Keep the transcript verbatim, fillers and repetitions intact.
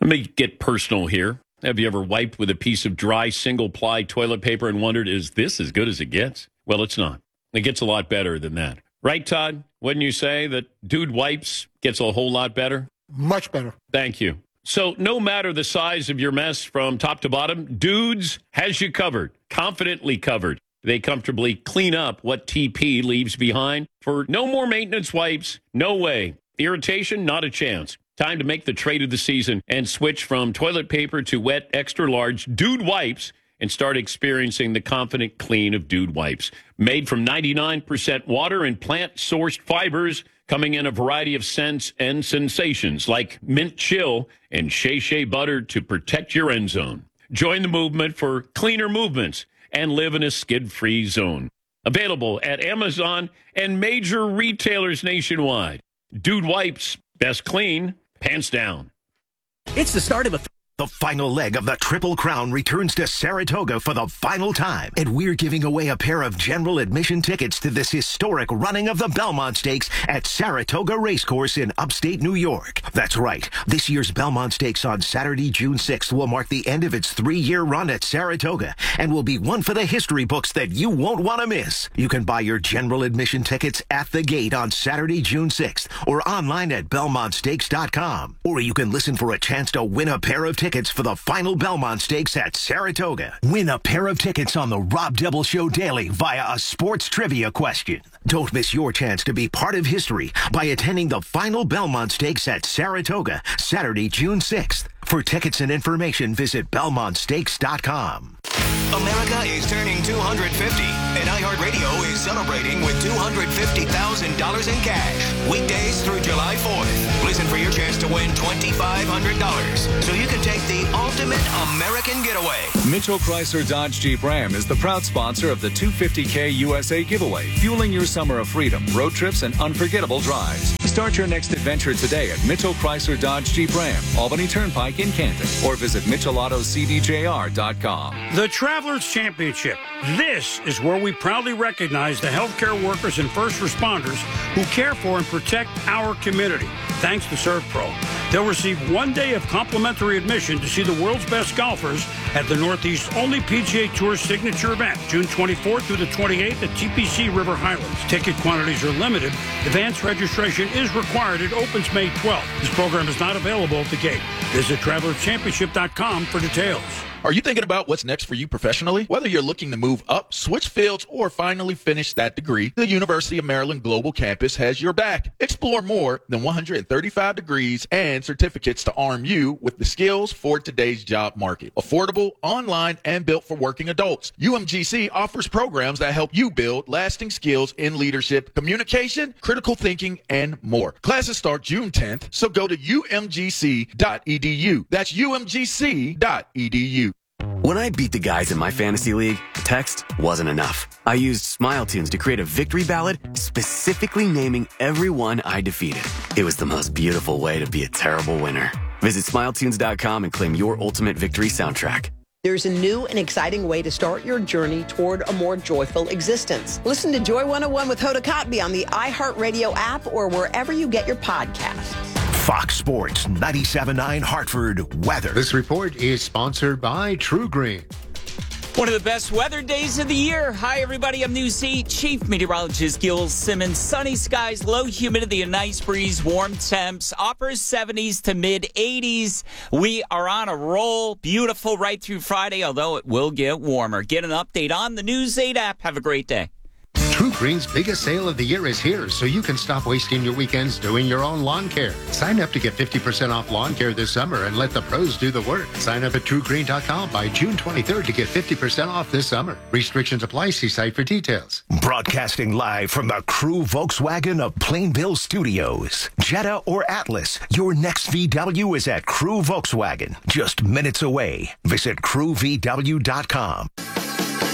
Let me get personal here. Have you ever wiped with a piece of dry single-ply toilet paper and wondered, is this as good as it gets? Well, it's not. It gets a lot better than that. Right, Todd? Wouldn't you say that Dude Wipes gets a whole lot better? Much better. Thank you. So no matter the size of your mess from top to bottom, Dudes has you covered, confidently covered. They comfortably clean up what T P leaves behind. For no more maintenance wipes, no way. Irritation, not a chance. Time to make the trade of the season and switch from toilet paper to wet, extra-large Dude Wipes and start experiencing the confident clean of Dude Wipes. Made from ninety-nine percent water and plant-sourced fibers, coming in a variety of scents and sensations like mint chill and shea shea butter to protect your end zone. Join the movement for cleaner movements and live in a skid-free zone. Available at Amazon and major retailers nationwide. Dude Wipes, best clean, pants down. It's the start of a... The final leg of the Triple Crown returns to Saratoga for the final time, and we're giving away a pair of general admission tickets to this historic running of the Belmont Stakes at Saratoga Racecourse in upstate New York. That's right. This year's Belmont Stakes on Saturday, June sixth will mark the end of its three-year run at Saratoga and will be one for the history books that you won't want to miss. You can buy your general admission tickets at the gate on Saturday, June sixth or online at belmont stakes dot com. Or you can listen for a chance to win a pair of tickets for the final Belmont Stakes at Saratoga. Win a pair of tickets on the Rob Dibble Show Daily via a sports trivia question. Don't miss your chance to be part of history by attending the final Belmont Stakes at Saratoga, Saturday, June sixth. For tickets and information, visit belmont stakes dot com. America is turning two hundred fifty, and iHeartRadio is celebrating with two hundred fifty thousand dollars in cash. Weekdays through July fourth. Listen for your chance to win twenty-five hundred dollars so you can take the ultimate American getaway. Mitchell Chrysler Dodge Jeep Ram is the proud sponsor of the two hundred fifty K U S A giveaway, fueling your summer of freedom, road trips, and unforgettable drives. Start your next adventure today at Mitchell Chrysler Dodge Jeep Ram, Albany Turnpike in Canton, or visit mitchell auto c d j r dot com. The Travelers Championship. This is where we proudly recognize the healthcare workers and first responders who care for and protect our community. Thanks to ServPro. They'll receive one day of complimentary admission to see the world's best golfers at the Northeast's only P G A Tour signature event, June twenty-fourth through the twenty-eighth at T P C River Highlands. Ticket quantities are limited. Advanced registration is required. It opens May twelfth. This program is not available at the gate. Visit travelers championship dot com for details. Are you thinking about what's next for you professionally? Whether you're looking to move up, switch fields, or finally finish that degree, the University of Maryland Global Campus has your back. Explore more than one hundred thirty-five degrees and certificates to arm you with the skills for today's job market. Affordable, online, and built for working adults. U M G C offers programs that help you build lasting skills in leadership, communication, critical thinking, and more. Classes start June tenth, so go to u m g c dot e d u. That's u m g c dot e d u. When I beat the guys in my fantasy league, text wasn't enough. I used Smile Tunes to create a victory ballad specifically naming everyone I defeated. It was the most beautiful way to be a terrible winner. Visit smile tunes dot com and claim your ultimate victory soundtrack. There's a new and exciting way to start your journey toward a more joyful existence. Listen to Joy one oh one with Hoda Kotb on the iHeartRadio app or wherever you get your podcasts. Fox Sports ninety-seven point nine Hartford weather. This report is sponsored by True Green. One of the best weather days of the year. Hi, everybody. I'm News eight Chief Meteorologist Gil Simmons. Sunny skies, low humidity, a nice breeze, warm temps, upper seventies to mid eighties. We are on a roll. Beautiful right through Friday, although it will get warmer. Get an update on the News eight app. Have a great day. True Green's biggest sale of the year is here, so you can stop wasting your weekends doing your own lawn care. Sign up to get fifty percent off lawn care this summer and let the pros do the work. Sign up at true green dot com by June twenty-third to get fifty percent off this summer. Restrictions apply. See site for details. Broadcasting live from the Crew Volkswagen of Plainville Studios. Jetta or Atlas, your next V W is at Crew Volkswagen. Just minutes away. Visit crew v w dot com.